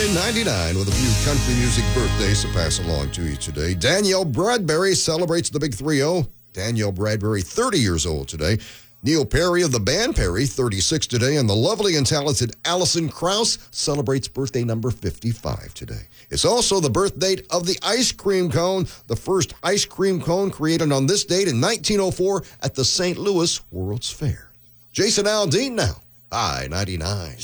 I-99 with a few country music birthdays to pass along to you today. Danielle Bradbury celebrates the big 3-0. Danielle Bradbury, 30 years old today. Neil Perry of the band Perry, 36 today. And the lovely and talented Alison Krauss celebrates birthday number 55 today. It's also the birth date of the ice cream cone, the first ice cream cone created on this date in 1904 at the St. Louis World's Fair. Jason Aldean now, I-99.